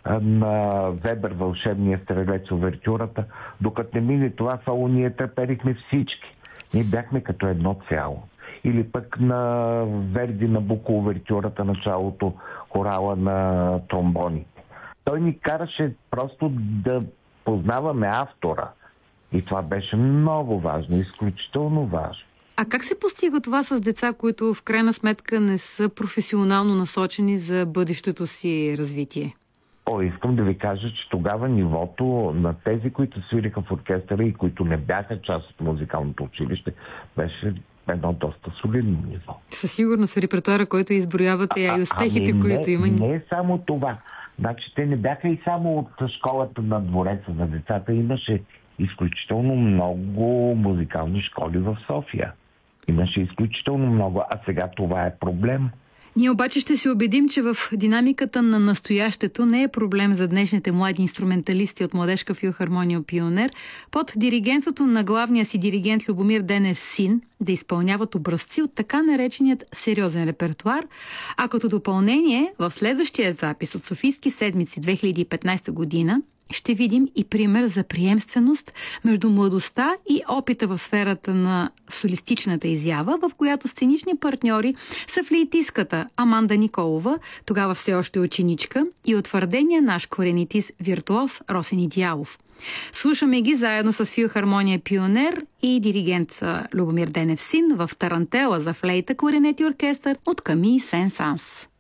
на Вебер "Вълшебния стрелец" увертюрата. Докато не мине това соло, ние треперихме всички. Ние бяхме като едно цяло. Или пък на Верди Набуко увертюрата, началото, хорала на тромбоните. Той ни караше просто да познаваме автора. И това беше много важно, изключително важно. А как се постига това с деца, които в крайна сметка не са професионално насочени за бъдещето си развитие? Искам да ви кажа, че тогава нивото на тези, които свириха в оркестъра и които не бяха част от музикалното училище, беше едно доста солидно ниво. Със сигурност репертуара, който изброявате, и успехите, които има. Не е само това. Значи те не бяха и само от школата на двореца за децата. Имаше изключително много музикални школи в София. Имаше изключително много, а сега това е проблем. Ние обаче ще се убедим, че в динамиката на настоящето не е проблем за днешните млади инструменталисти от Младежка филхармония "Пионер" под диригентството на главния си диригент Любомир Денев син да изпълняват образци от така нареченият сериозен репертуар, а като допълнение в следващия запис от Софийски седмици 2015 година ще видим и пример за приемственост между младостта и опита в сферата на солистичната изява, в която сценични партньори са флейтистката Аманда Николова, тогава все още ученичка, и утвърдения наш коренитис виртуоз Росен Идялов. Слушаме ги заедно с филхармония "Пионер" и диригент Любомир Денев син в "Тарантела" за флейта, кларинет и оркестър от Камий Сен-Санс.